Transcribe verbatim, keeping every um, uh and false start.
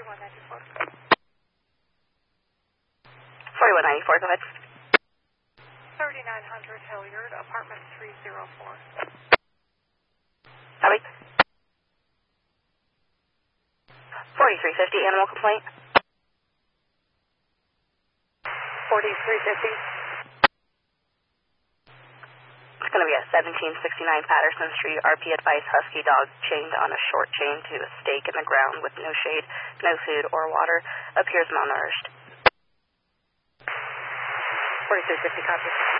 forty-one ninety-four. forty-one ninety-four, go ahead. thirty-nine hundred Hilliard, apartment three oh four. Copy. forty-three fifty, animal complaint. forty-three fifty. It's going to be at seventeen sixty-nine Patterson Street, R P advice, husky dog chained on a short chain to a stake in the ground with no shade, no food or water, appears malnourished. forty-three fifty, copy.